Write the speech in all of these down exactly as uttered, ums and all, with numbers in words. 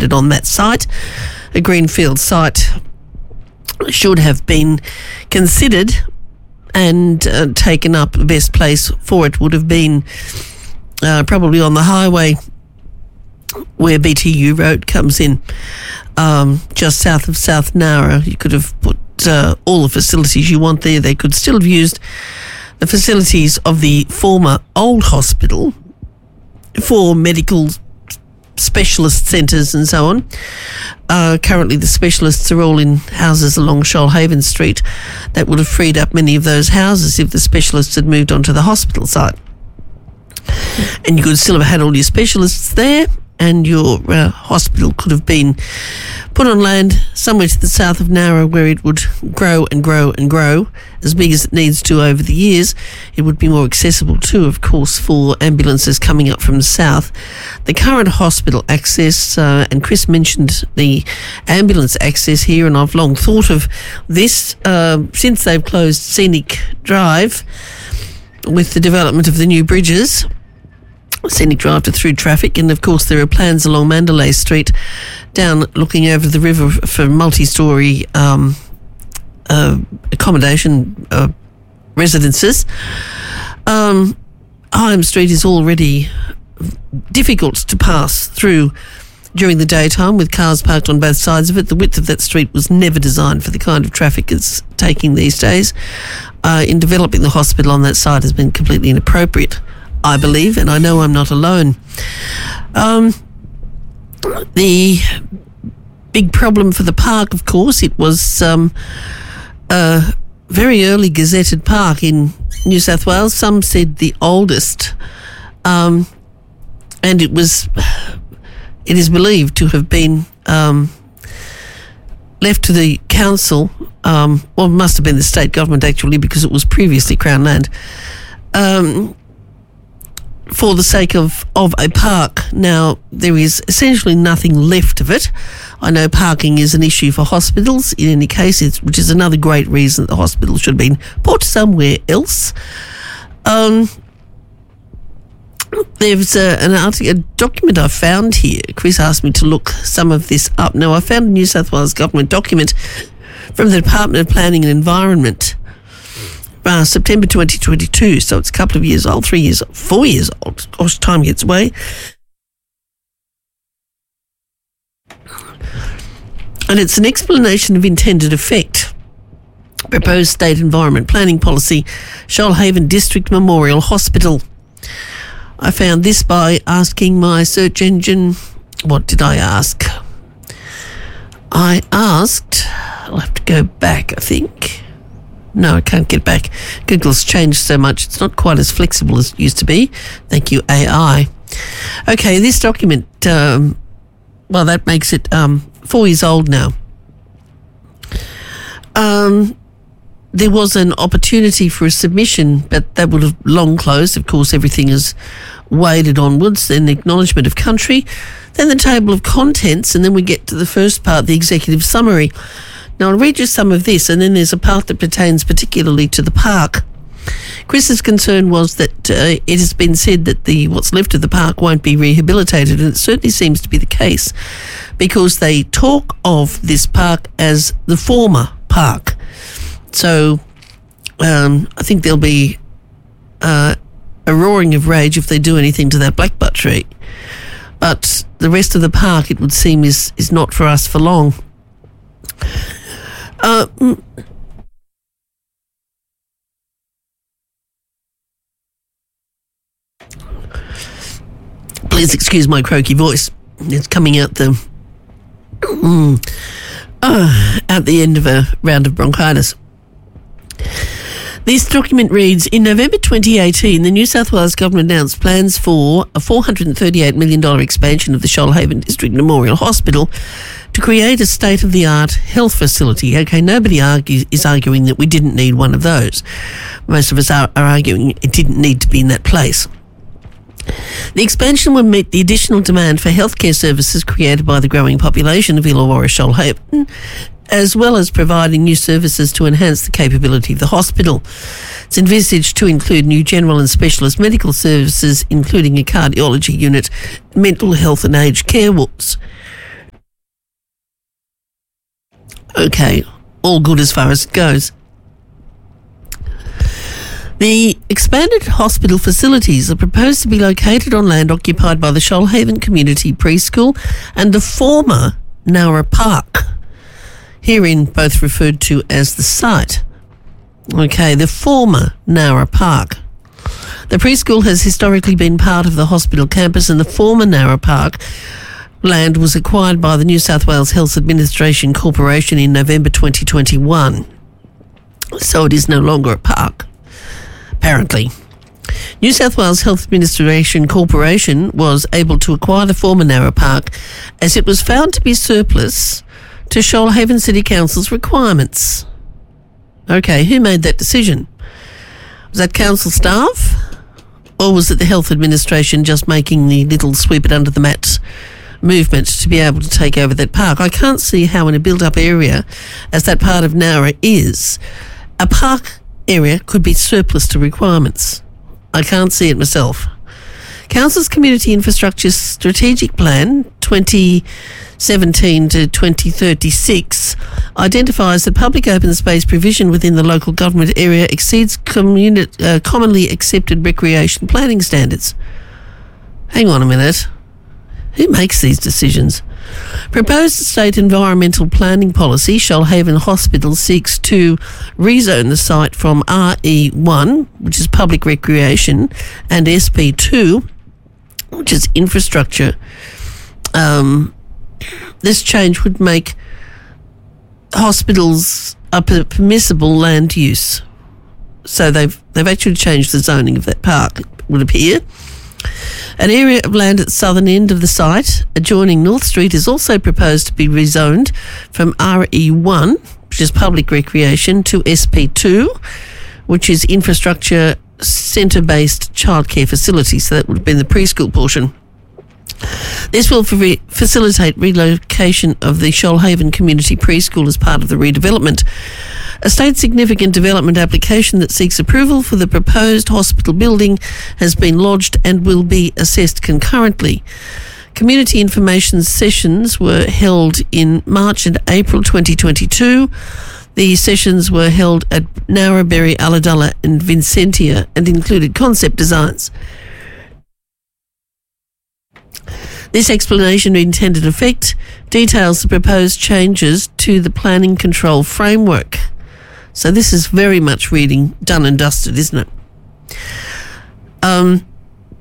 located on that site. A greenfield site should have been considered and uh, taken up. The best place for it would have been uh, probably on the highway where B T U Road comes in, um, just south of South Nowra. You could have put uh, all the facilities you want there. They could still have used the facilities of the former old hospital for medical specialist centres and so on. Uh, currently the specialists are all in houses along Shoalhaven Street. That would have freed up many of those houses if the specialists had moved on to the hospital site. And you could still have had all your specialists there, and your uh, hospital could have been put on land somewhere to the south of Nowra where it would grow and grow and grow as big as it needs to over the years. It would be more accessible too, of course, for ambulances coming up from the south. The current hospital access, uh, and Chris mentioned the ambulance access here, and I've long thought of this uh, since they've closed Scenic Drive with the development of the new bridges, Scenic Drive to through traffic, and of course there are plans along Mandalay Street down looking over the river for multi-storey um, uh, accommodation uh, residences. Um, Hyam Street is already difficult to pass through during the daytime with cars parked on both sides of it. The width of that street was never designed for the kind of traffic it's taking these days. Uh, in developing the hospital on that side has been completely inappropriate, I believe, and I know I'm not alone. Um, the big problem for the park, of course, it was um, a very early gazetted park in New South Wales. Some said the oldest, um, and it was, it is believed to have been um, left to the council, um, well, it must have been the state government actually, because it was previously Crown land, um, for the sake of, of a park. Now, there is essentially nothing left of it. I know parking is an issue for hospitals in any case, it's, which is another great reason that the hospital should have been put somewhere else. Um, there's a, an article, a document I found here. Chris asked me to look some of this up. Now, I found a New South Wales government document from the Department of Planning and Environment, Uh, September twenty twenty-two, so it's a couple of years old, three years, four years old. Gosh, time gets away. And it's an explanation of intended effect. Proposed state environment planning policy, Shoalhaven District Memorial Hospital. I found this by asking my search engine. What did I ask? I asked, I'll have to go back, I think. No, I can't get back. Google's changed so much. It's not quite as flexible as it used to be. Thank you, A I. Okay, this document, um, well, that makes it um, four years old now. Um, there was an opportunity for a submission, but that would have long closed. Of course, everything is waded onwards. Then the acknowledgement of country, then the table of contents, and then we get to the first part, the executive summary. Now, I'll read you some of this, and then there's a part that pertains particularly to the park. Chris's concern was that uh, it has been said that the what's left of the park won't be rehabilitated, and it certainly seems to be the case, because they talk of this park as the former park. So um, I think there'll be uh, a roaring of rage if they do anything to that blackbutt tree. But the rest of the park, it would seem, is, is not for us for long. Uh, please excuse my croaky voice. It's coming out the mm, uh, at the end of a round of bronchitis. This document reads, in November twenty eighteen, the New South Wales Government announced plans for a four hundred thirty-eight million dollars expansion of the Shoalhaven District Memorial Hospital to create a state-of-the-art health facility. Okay, nobody argues, is arguing that we didn't need one of those. Most of us are, are arguing it didn't need to be in that place. The expansion would meet the additional demand for healthcare services created by the growing population of Illawarra Shoalhaven, as well as providing new services to enhance the capability of the hospital. It's envisaged to include new general and specialist medical services, including a cardiology unit, mental health and aged care wards. Okay, all good as far as it goes. The expanded hospital facilities are proposed to be located on land occupied by the Shoalhaven Community Preschool and the former Nowra Park, herein both referred to as the site. Okay, the former Nowra Park. The preschool has historically been part of the hospital campus, and the former Nowra Park land was acquired by the New South Wales Health Administration Corporation in November twenty twenty-one. So it is no longer a park, apparently. New South Wales Health Administration Corporation was able to acquire the former Nowra Park as it was found to be surplus to Shoalhaven City Council's requirements. Okay, who made that decision? Was that council staff? Or was it the Health Administration just making the little sweep it under the mat movement to be able to take over that park? I can't see how in a built-up area, as that part of Nowra is, a park area could be surplus to requirements. I can't see it myself. Council's Community Infrastructure Strategic Plan twenty seventeen to twenty thirty-six identifies that public open space provision within the local government area exceeds communi- uh, commonly accepted recreation planning standards. Hang on a minute. Who makes these decisions? Proposed state environmental planning policy, Shoalhaven Hospital seeks to rezone the site from R E one, which is public recreation, and S P two, which is infrastructure. Um, this change would make hospitals a permissible land use. So they've they've actually changed the zoning of that park, it would appear. An area of land at the southern end of the site, adjoining North Street, is also proposed to be rezoned from R E one, which is public recreation, to S P two, which is infrastructure centre-based childcare facility. So that would have been the preschool portion. This will fa- facilitate relocation of the Shoalhaven Community Preschool as part of the redevelopment. A state significant development application that seeks approval for the proposed hospital building has been lodged and will be assessed concurrently. Community information sessions were held in March and April twenty twenty-two. The sessions were held at Nowra, Berry, Ulladulla and Vincentia and included concept designs. This explanation intended effect details the proposed changes to the planning control framework. So this is very much reading done and dusted, isn't it? Um,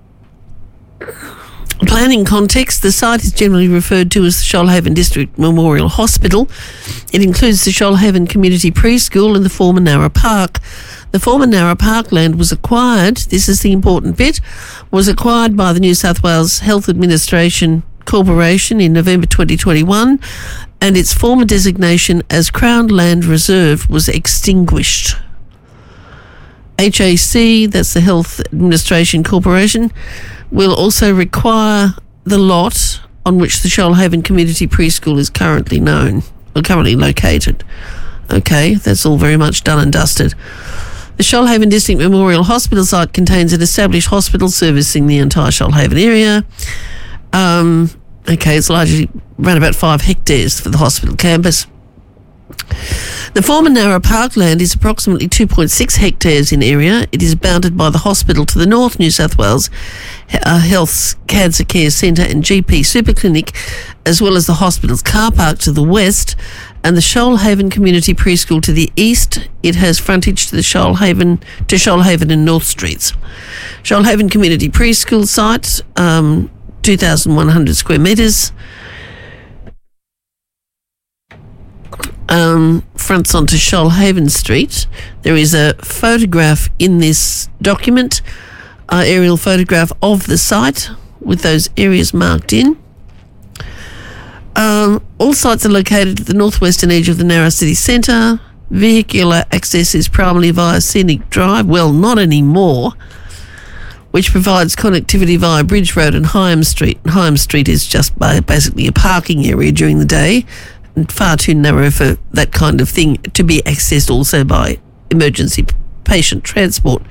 planning context, the site is generally referred to as the Shoalhaven District Memorial Hospital. It includes the Shoalhaven Community Preschool and the former Nowra Park. The former Nowra Park land was acquired, this is the important bit, was acquired by the New South Wales Health Administration Corporation in November twenty twenty-one, and its former designation as Crown Land Reserve was extinguished. H A C, that's the Health Administration Corporation, will also require the lot on which the Shoalhaven Community Preschool is currently known, or currently located. Okay, that's all very much done and dusted. The Shoalhaven District Memorial Hospital site contains an established hospital servicing the entire Shoalhaven area. Um, okay, it's largely around about five hectares for the hospital campus. The former Nowra Parkland is approximately two point six hectares in area. It is bounded by the hospital to the north, New South Wales uh, Health's Cancer Care Centre and G P Super Clinic, as well as the hospital's car park to the west, and the Shoalhaven Community Preschool to the east. It has frontage to the Shoalhaven to Shoalhaven and North Streets. Shoalhaven Community Preschool site, um, two thousand one hundred square metres. Um, fronts onto Shoalhaven Street. There is a photograph in this document, uh, aerial photograph of the site with those areas marked in. Um, all sites are located at the northwestern edge of the Nowra City Centre. Vehicular access is primarily via Scenic Drive, well, not anymore, which provides connectivity via Bridge Road and Hyam Street. And Hyam Street is just basically a parking area during the day, and far too narrow for that kind of thing to be accessed also by emergency patient transport.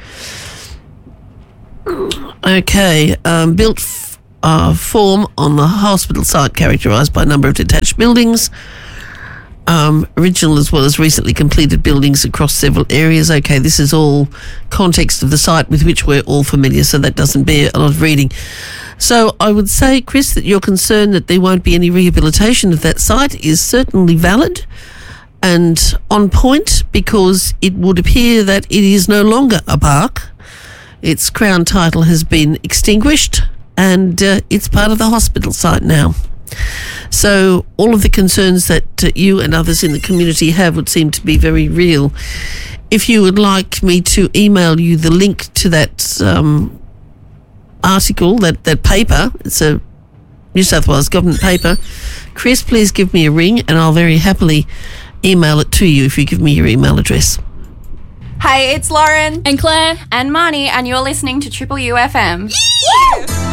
Okay, um, built f- uh, form on the hospital site characterised by a number of detached buildings. um, original as well as recently completed buildings across several areas. Okay, this is all context of the site with which we're all familiar, so that doesn't bear a lot of reading. So I would say, Chris, that your concern that there won't be any rehabilitation of that site is certainly valid and on point, because it would appear that it is no longer a park. Its Crown title has been extinguished, and uh, it's part of the hospital site now. So all of the concerns that uh, you and others in the community have would seem to be very real. If you would like me to email you the link to that um, article, that, that paper, it's a New South Wales government paper, Chris, please give me a ring and I'll very happily email it to you if you give me your email address. Hey, it's Lauren and Claire and Marnie, and you're listening to Triple U F M. Yeah!